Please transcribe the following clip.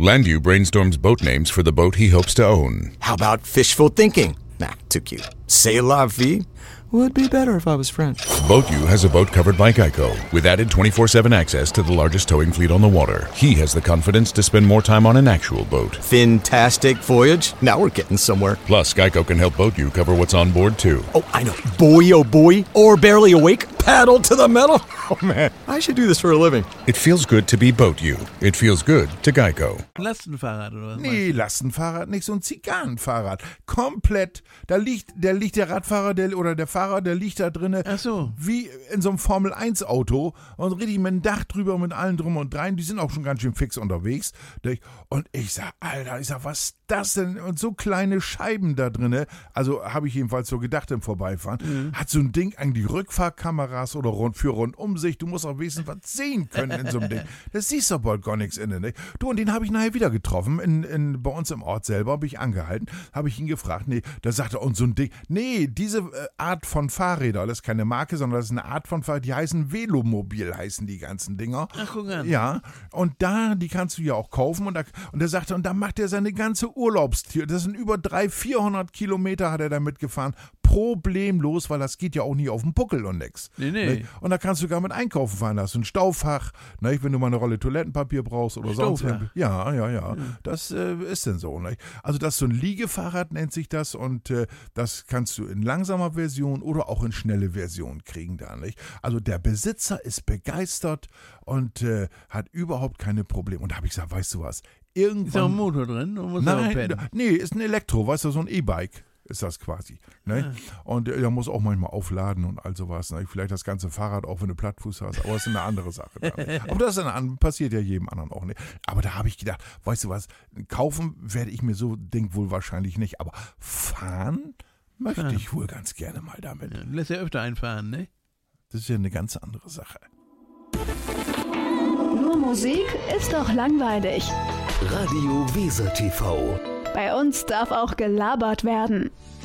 Landu brainstorms boat names for the boat he hopes to own. How about fishful thinking? Nah, too cute. C'est la vie? Would be better if I was French. BoatU has a boat covered by Geico, with added 24/7 access to the largest towing fleet on the water. He has the confidence to spend more time on an actual boat. Fantastic voyage. Now we're getting somewhere. Plus, Geico can help BoatU cover what's on board, too. Oh, I know. Boy, oh boy. Or barely awake. Paddle to the metal. Oh, man. I should do this for a living. It feels good to be BoatU. It feels good to Geico. Lastenfahrrad oder was? Nee, Lastenfahrrad nicht, so ein Zigarrenfahrrad. Komplett. Da liegt der Radfahrer oder der Fahrer, der liegt da drinne. Ach so. Wie in so einem Formel-1-Auto und richtig mit dem Dach drüber, mit allem drum und drein. Die sind auch schon ganz schön fix unterwegs. Und ich sag, Alter, was ist das denn? Und so kleine Scheiben da drinne, also habe ich jedenfalls so gedacht im Vorbeifahren, hat so ein Ding eigentlich Rückfahrkameras oder für Rundumsicht. Du musst auch wenigstens was sehen können in so einem Ding. Das siehst du bald gar nichts innen. Ne? Du, und den habe ich nachher wieder getroffen. Bei uns im Ort selber habe ich angehalten, habe ich ihn gefragt. Nee, da sagte er, und so ein Ding. Nee, diese Art von Fahrräder, das ist keine Marke, sondern das ist eine Art von Fahrrad, die heißen Velomobil, heißen die ganzen Dinger. Ach, guck an. Ja, und die kannst du ja auch kaufen. Und er sagte, und da macht er seine ganze Urlaubstour. Das sind über 300-400 Kilometer hat er da mitgefahren. Problemlos, weil das geht ja auch nie auf den Buckel und nix. Nee. Und da kannst du gar mit einkaufen fahren. Da hast du ein Staufach, ne, wenn du mal eine Rolle Toilettenpapier brauchst oder sonst Staufach. Ja. Das ist denn so. Ne? Also das ist so ein Liegefahrrad, nennt sich das. Und das kannst du in langsamer Version oder auch in schnelle Version kriegen da. Nicht? Also der Besitzer ist begeistert und hat überhaupt keine Probleme. Und da habe ich gesagt, weißt du was, irgendwann... Ist da ein Motor drin? Nee, ist ein Elektro, weißt du, so ein E-Bike ist das quasi. Ne? Und der muss auch manchmal aufladen und all sowas. Ne? Vielleicht das ganze Fahrrad auch, wenn du Plattfuß hast, aber das ist eine andere Sache. Aber das passiert ja jedem anderen auch nicht. Aber da habe ich gedacht, weißt du was, kaufen werde ich mir so Ding wohl wahrscheinlich nicht, aber fahren möchte ich wohl ganz gerne mal damit. Ja, lässt ja öfter einfahren, ne? Das ist ja eine ganz andere Sache. Nur Musik ist doch langweilig. Radio Weser TV. Bei uns darf auch gelabert werden.